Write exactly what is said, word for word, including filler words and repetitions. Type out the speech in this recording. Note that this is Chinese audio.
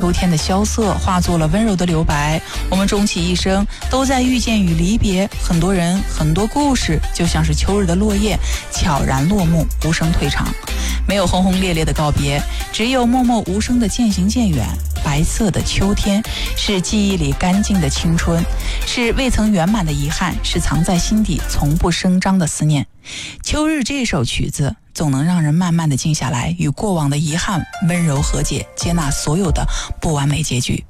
秋天的萧瑟化作了温柔的留白。我们终其一生都在遇见与离别，很多人很多故事就像是秋日的落叶，悄然落幕，无声退场。没有轰轰烈烈的告别，只有默默无声的渐行渐远。白色的秋天是记忆里干净的青春，是未曾圆满的遗憾，是藏在心底从不声张的思念。秋日这首曲子总能让人慢慢的静下来，与过往的遗憾温柔和解，接纳所有的不完美结局。